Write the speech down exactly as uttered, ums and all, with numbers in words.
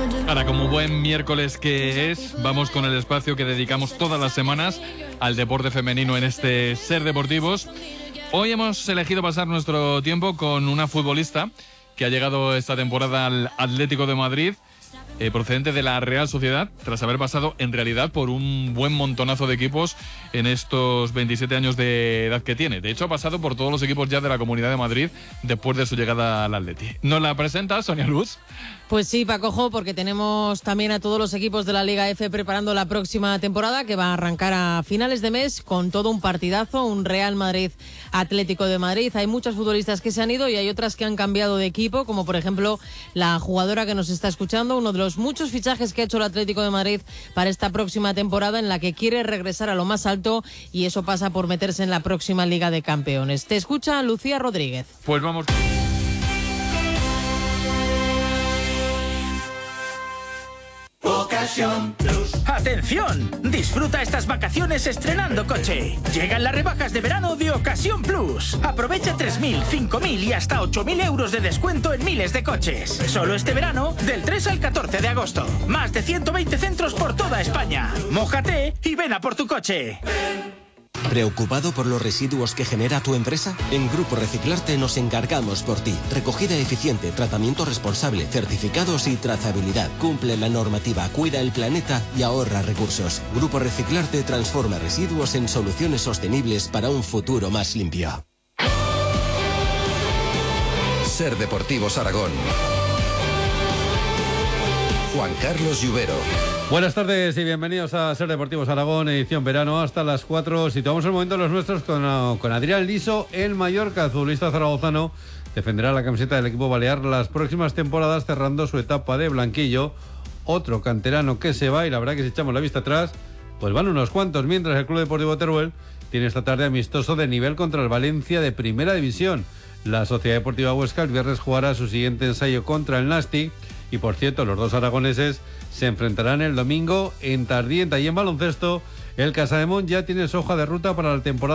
Ahora, como buen miércoles que es, vamos con el espacio que dedicamos todas las semanas al deporte femenino en este Ser Deportivos. Hoy hemos elegido pasar nuestro tiempo con una futbolista que ha llegado esta temporada al Atlético de Madrid, eh, procedente de la Real Sociedad, tras haber pasado en realidad por un buen montonazo de equipos en estos veintisiete años de edad que tiene. De hecho, ha pasado por todos los equipos ya de la Comunidad de Madrid después de su llegada al Atleti. ¿Nos la presenta Sonia Luz? Pues sí, Pacojo, porque tenemos también a todos los equipos de la Liga F preparando la próxima temporada, que va a arrancar a finales de mes con todo un partidazo, un Real Madrid Atlético de Madrid. Hay muchas futbolistas que se han ido y hay otras que han cambiado de equipo, como por ejemplo la jugadora que nos está escuchando, uno de los muchos fichajes que ha hecho el Atlético de Madrid para esta próxima temporada, en la que quiere regresar a lo más alto, y eso pasa por meterse en la próxima Liga de Campeones. Te escucha Lucía Rodríguez. Pues vamos. Ocasión Plus. ¡Atención! Disfruta estas vacaciones estrenando coche. Llegan las rebajas de verano de Ocasión Plus. Aprovecha tres mil, cinco mil y hasta ocho mil euros de descuento en miles de coches. Solo este verano, del tres al catorce de agosto. Más de ciento veinte centros por toda España. Mójate y ven a por tu coche. ¿Preocupado por los residuos que genera tu empresa? En Grupo Reciclarte nos encargamos por ti. Recogida eficiente, tratamiento responsable, certificados y trazabilidad. Cumple la normativa, cuida el planeta y ahorra recursos. Grupo Reciclarte transforma residuos en soluciones sostenibles para un futuro más limpio. Ser Deportivos Aragón. Juan Carlos Lluvero. Buenas tardes y bienvenidos a Ser Deportivos Aragón, edición verano, hasta las cuatro. Situamos el momento de los nuestros con, con Adrián Liso, el Mallorca. El futbolista zaragozano defenderá la camiseta del equipo balear las próximas temporadas, cerrando su etapa de blanquillo. Otro canterano que se va, y la verdad que si echamos la vista atrás, pues van unos cuantos, mientras el Club Deportivo Teruel tiene esta tarde amistoso de nivel contra el Valencia de Primera División. La Sociedad Deportiva Huesca el viernes jugará su siguiente ensayo contra el Nastic. Y por cierto, los dos aragoneses se enfrentarán el domingo en Tardienta. Y en baloncesto, el Casademont ya tiene su hoja de ruta para la temporada